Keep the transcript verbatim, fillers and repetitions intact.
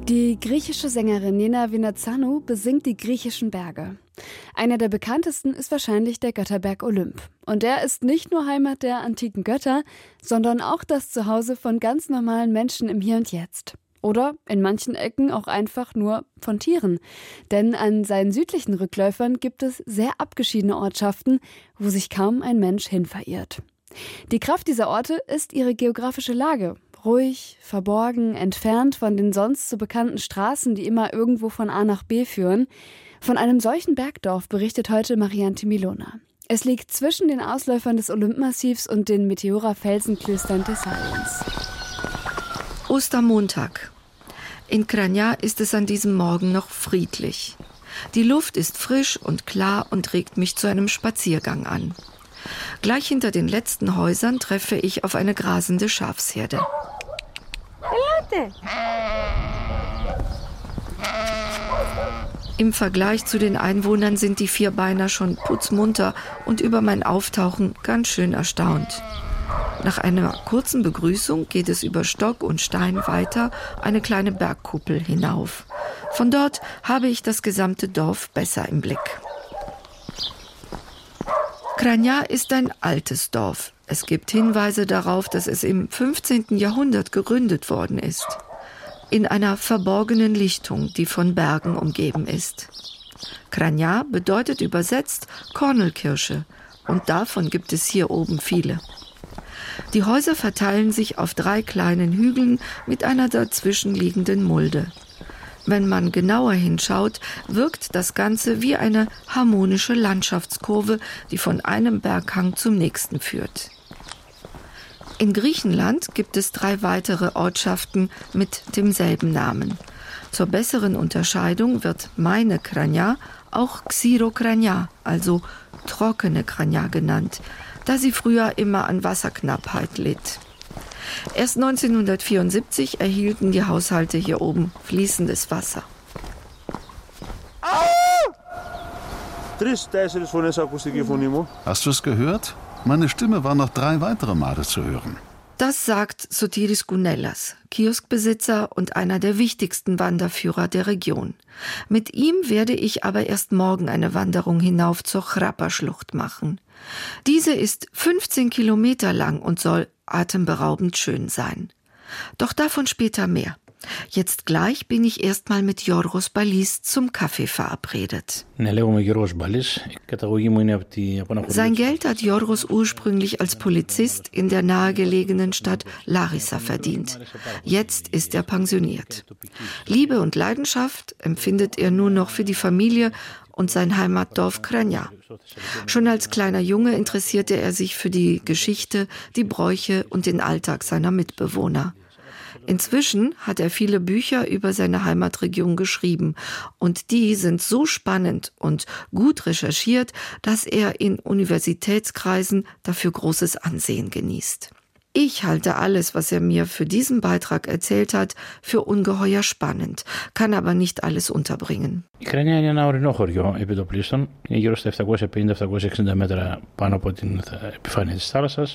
Die griechische Sängerin Nena Vinatsanu besingt die griechischen Berge. Einer der bekanntesten ist wahrscheinlich der Götterberg Olymp. Und der ist nicht nur Heimat der antiken Götter, sondern auch das Zuhause von ganz normalen Menschen im Hier und Jetzt. Oder in manchen Ecken auch einfach nur von Tieren. Denn an seinen südlichen Rückläufern gibt es sehr abgeschiedene Ortschaften, wo sich kaum ein Mensch hin verirrt. Die Kraft dieser Orte ist ihre geografische Lage. Ruhig, verborgen, entfernt von den sonst so bekannten Straßen, die immer irgendwo von A nach B führen. Von einem solchen Bergdorf berichtet heute Marianne Milona. Es liegt zwischen den Ausläufern des Olympmassivs und den Meteora-Felsenklöstern Thessaliens. Ostermontag. In Chranea ist es an diesem Morgen noch friedlich. Die Luft ist frisch und klar und regt mich zu einem Spaziergang an. Gleich hinter den letzten Häusern treffe ich auf eine grasende Schafsherde. Im Vergleich zu den Einwohnern sind die Vierbeiner schon putzmunter und über mein Auftauchen ganz schön erstaunt. Nach einer kurzen Begrüßung geht es über Stock und Stein weiter eine kleine Bergkuppel hinauf. Von dort habe ich das gesamte Dorf besser im Blick. Chranea ist ein altes Dorf. Es gibt Hinweise darauf, dass es im fünfzehnten Jahrhundert gegründet worden ist. In einer verborgenen Lichtung, die von Bergen umgeben ist. Chranea bedeutet übersetzt Kornelkirsche und davon gibt es hier oben viele. Die Häuser verteilen sich auf drei kleinen Hügeln mit einer dazwischen liegenden Mulde. Wenn man genauer hinschaut, wirkt das Ganze wie eine harmonische Landschaftskurve, die von einem Berghang zum nächsten führt. In Griechenland gibt es drei weitere Ortschaften mit demselben Namen. Zur besseren Unterscheidung wird meine Chranea auch Xyrocranea, also trockene Chranea genannt, da sie früher immer an Wasserknappheit litt. Erst neunzehnhundertvierundsiebzig erhielten die Haushalte hier oben fließendes Wasser. Hast du es gehört? Meine Stimme war noch drei weitere Male zu hören. Das sagt Sotiris Gounellas, Kioskbesitzer und einer der wichtigsten Wanderführer der Region. Mit ihm werde ich aber erst morgen eine Wanderung hinauf zur Chrapa-Schlucht machen. Diese ist fünfzehn Kilometer lang und soll atemberaubend schön sein. Doch davon später mehr. Jetzt gleich bin ich erstmal mit Yorgos Ballis zum Kaffee verabredet. Sein Geld hat Yorgos ursprünglich als Polizist in der nahegelegenen Stadt Larissa verdient. Jetzt ist er pensioniert. Liebe und Leidenschaft empfindet er nur noch für die Familie und sein Heimatdorf Chranea. Schon als kleiner Junge interessierte er sich für die Geschichte, die Bräuche und den Alltag seiner Mitbewohner. Inzwischen hat er viele Bücher über seine Heimatregion geschrieben und die sind so spannend und gut recherchiert, dass er in Universitätskreisen dafür großes Ansehen genießt. Ich halte alles, was er mir für diesen Beitrag erzählt hat, für ungeheuer spannend, kann aber nicht alles unterbringen. Η Chranea είναι ένα ορεινό χωριό επί των πλείστων, είναι γύρω στα επτακόσια πενήντα με επτακόσια εξήντα μέτρα πάνω από την επιφάνεια της θάλασσας.